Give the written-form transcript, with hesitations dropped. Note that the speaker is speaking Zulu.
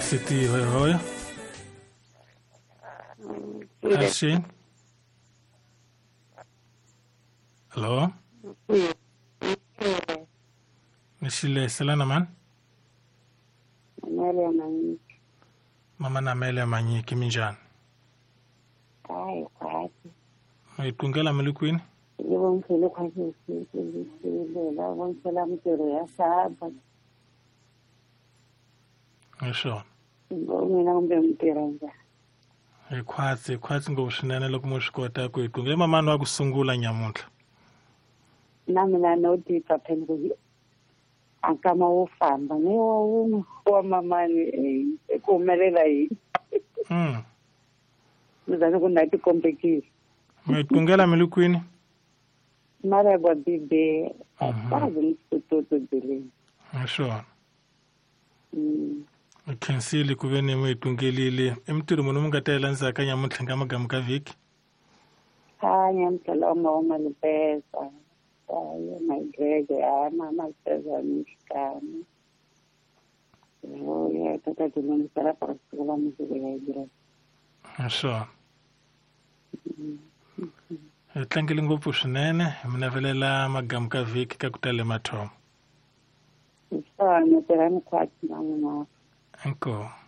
City hoyo. Ashing. Hello. Nishile selana man. Mama Namele Manyiki minjani. Hayi kwathi. Uyikungela melikwini? Ngibongisele kwathi silela bongisela mtero yasaba. Ngisho. Ngomina kumbe mtero nja. Khwatsi ngoshinene lokumushikota kuyikungela mama no akusungula nyamunhla. Nami na noti paphela kuyi. Akama ufamba newo wa mamani ekumelela yini. Mzana kunathi kompekisi. Uyikungela melikwini? Mara kwa bibe abazi msutoto dele. Ngisho. Ukhensile kuveni muyitungilile emtiri munhu mungatela ndzaka nyamuntlha nga magamu ka vhiki. Nyamtela uma lupesa. Magrege mama pesa mishikani. Ya tata tunanisara para sikula muziki ya igira. Ngisho. Tlangile ngopfu swinene minavelela magamu ka vhiki ka kutale mathomo. Swa ni tirha ni kwati na n'wana. Inkomu.